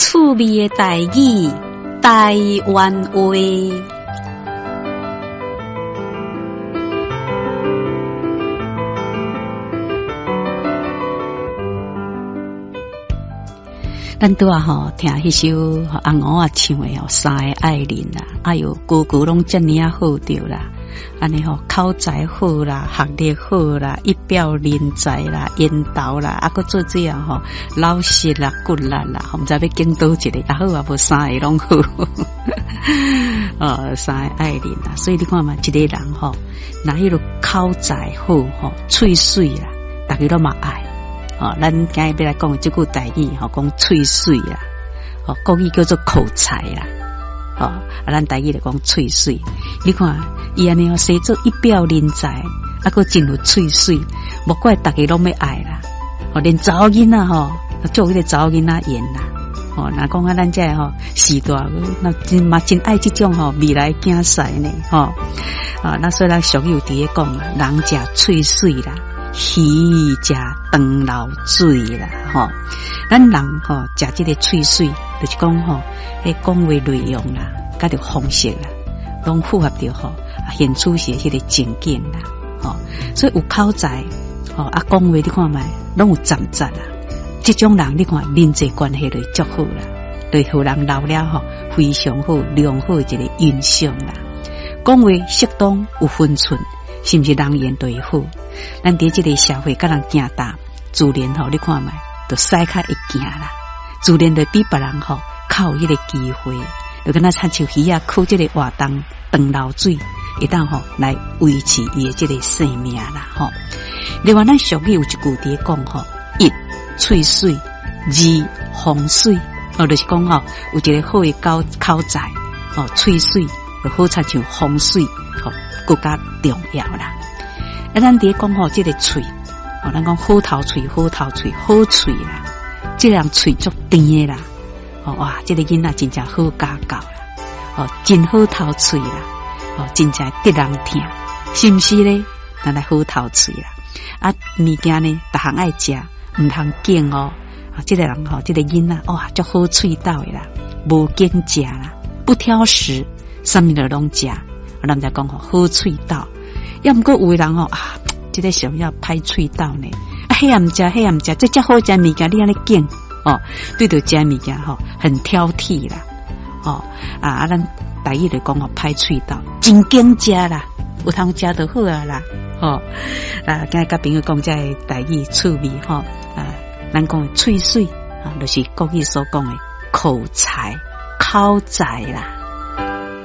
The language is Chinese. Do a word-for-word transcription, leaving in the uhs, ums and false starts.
趣味的台语，台湾话。咱拄啊吼听迄首红娥啊唱的哦，三个爱人啦，哎哟，句句拢遮尔啊好着啦，安尼吼口才好啦，学历好啦，一表人才啦，烟斗啦，啊，搁做这样吼，老实啦，骨力啦，毋知要拣倒一个，也好啊，无三个拢好，哦，三个爱人啦，所以你看嘛，一个人吼，若迄个口才好吼，喙水啦，大家都嘛爱。哦，咱今日要来讲这句台语，吼，讲喙水啦，哦，国语叫做口才啦，哦，啊，咱台语来讲喙水。你看，伊安尼哦，生做一表人才，啊，佫真有喙水，莫怪大家拢要爱啦。哦，连查某囡仔吼，做迄个查某囡仔演啦。哦，若讲啊，咱这吼时代，那真嘛真爱这种吼未来竞赛呢，吼啊，那所以咱俗语有伫咧讲啊，人食喙水啦。鱼食长流水啦，吼！咱人吼食这个喙水，就是讲吼，迄讲话内容啦，甲着方式啦，拢符合着吼，现出时迄个情景啦，吼！所以有口才，吼啊讲话你看卖，拢有站值啦。这种人你看人际关系就足好啦，对互人留了吼非常好、良好一个印象啦。讲话适当有分寸，是毋是人缘对好？咱伫即个社会甲人行大，自然吼，你看卖，就使较会行啦。自然就比别人吼较有迄个机会，就跟咱参像鱼啊，靠即个活动长流水，会当吼来维持伊的即个生命啦吼。另外，咱俗语有一句伫讲吼，一喙水，二风水，哦，就是讲吼有一个好的口口才，哦，喙水就好参像风水，吼更加重要啦。啊，咱伫讲吼，即个喙，哦，咱讲好头喙，好头喙，好喙啦，即个人喙足甜诶啦，哦哇，即个囡仔真正好家教啦，哦，真好头喙啦，哦，真正得人听，是毋是咧？咱来好头喙啦，啊，物件呢，逐项爱食，毋通拣哦，啊，即个人吼，即个囡仔哇，足好喙斗诶啦，无拣食啦，不挑食，啥物都拢食，啊，咱就讲吼，好喙斗。要毋过有的人吼啊，即个想要歹喙斗呢，啊，迄也毋食，迄也毋食，这遮好食物件，你安尼拣哦，对着食物件吼，很挑剔啦，哦啊啊，咱台语就讲吼歹喙斗，真拣食啦，有通食就好啊啦，哦啊，今日甲朋友讲这台语趣味吼啊，咱讲喙水啊，就是国语所讲的口才、口才啦。